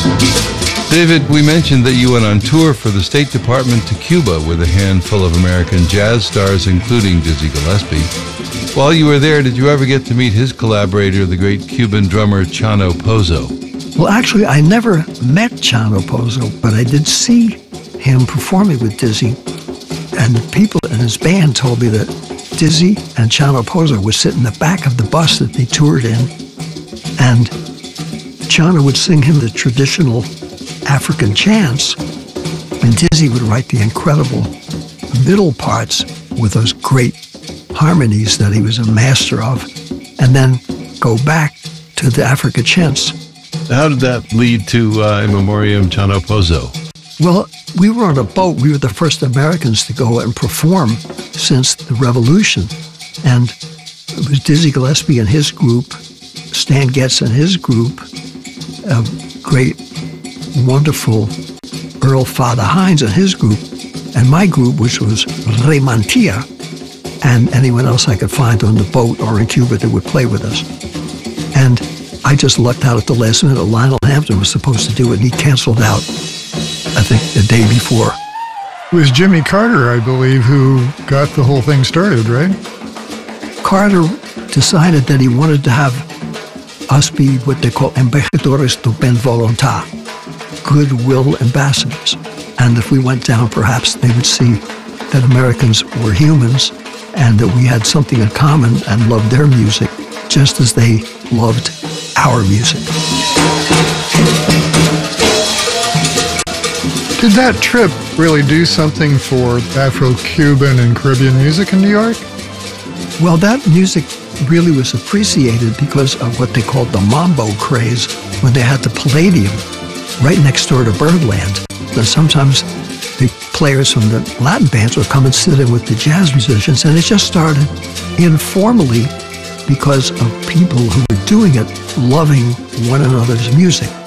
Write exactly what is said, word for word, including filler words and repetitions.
David, we mentioned that you went on tour for the State Department to Cuba with a handful of American jazz stars, including Dizzy Gillespie. While you were there, did you ever get to meet his collaborator, the great Cuban drummer Chano Pozo? Well, actually, I never met Chano Pozo, but I did see him performing with Dizzy. And the people in his band told me that Dizzy and Chano Pozo would sit in the back of the bus that they toured in, and Chano would sing him the traditional African chants, and Dizzy would write the incredible middle parts with those great harmonies that he was a master of, and then go back to the Africa chants. How did that lead to uh, In Memoriam Chano Pozo? Well, we were on a boat. We were the first Americans to go and perform since the revolution, and it was Dizzy Gillespie and his group, Stan Getz and his group, a great wonderful Earl Father Hines and his group, and my group, which was Rey Mantilla, and anyone else I could find on the boat or in Cuba that would play with us. And I just lucked out at the last minute. Lionel Hampton was supposed to do it, and he canceled out, I think, the day before. It was Jimmy Carter, I believe, who got the whole thing started, right? Carter decided that he wanted to have us be what they call embajadores de buena voluntad, goodwill ambassadors. And if we went down, perhaps they would see that Americans were humans and that we had something in common and loved their music just as they loved our music. Did that trip really do something for Afro-Cuban and Caribbean music in New York? Well, that music really was appreciated because of what they called the mambo craze when they had the Palladium right next door to Birdland. And sometimes the players from the Latin bands would come and sit in with the jazz musicians, and it just started informally because of people who were doing it loving one another's music.